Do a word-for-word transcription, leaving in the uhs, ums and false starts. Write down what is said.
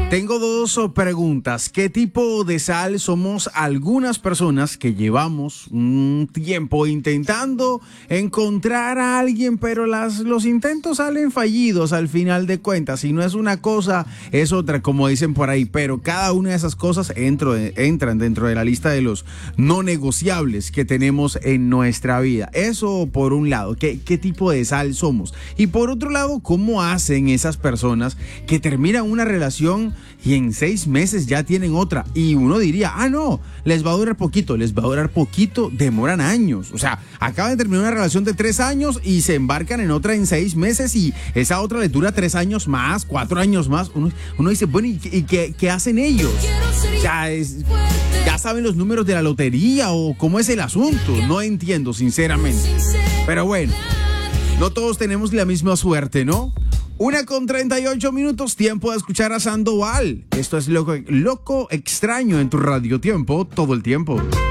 Tengo dos oh, preguntas. ¿Qué tipo de sal somos algunas personas que llevamos un tiempo intentando encontrar a alguien, pero las, los intentos salen fallidos al final de cuentas? Si no es una cosa, es otra, como dicen por ahí. Pero cada una de esas cosas entro, entran dentro de la lista de los no negociables que tenemos en nuestra vida. Eso por un lado, ¿qué, qué tipo de sal somos? Y por otro lado, ¿cómo hacen esas personas que terminan una relación y en seis meses ya tienen otra? Y uno diría, ah, no, les va a durar poquito, les va a durar poquito, demoran años. O sea, acaban de terminar una relación de tres años y se embarcan en otra en seis meses y esa otra les dura tres años más, cuatro años más. Uno, uno dice, bueno, ¿y, y qué, qué hacen ellos? Ya, es, ya saben los números de la lotería o cómo es el asunto. No entiendo, sinceramente. Pero bueno, no todos tenemos la misma suerte, ¿no? Una con treinta y ocho minutos, tiempo de escuchar a Sandoval. Esto es Loco, Loco Extraño en tu Radio Tiempo, todo el tiempo.